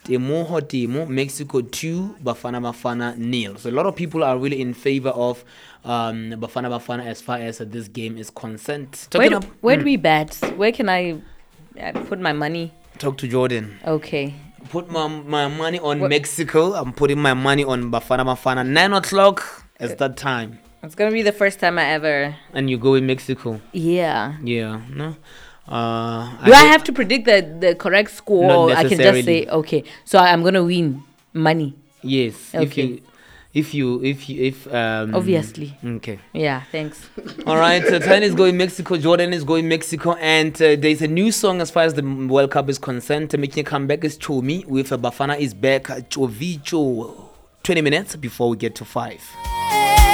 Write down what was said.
Temo, Mexico 2, Bafana 0. So a lot of people are really in favor of Bafana as far as this game is concerned. Where do we bet? Where can I put my money? Talk to Jordan. Okay. Put my money on Mexico. I'm putting my money on Bafana. 9 o'clock is that time. It's going to be the first time I ever... And you go in Mexico? Yeah. Yeah, no? Do I have to predict the correct score? Or I can just say, okay, so I'm going to win money? Yes. Okay. If obviously. Okay. Yeah, thanks. All right, Tanya is going Mexico, Jordan is going Mexico, and there's a new song as far as the World Cup is concerned. Making a comeback is Chomi with Bafana is back. Chovicho. 20 minutes before we get to 5.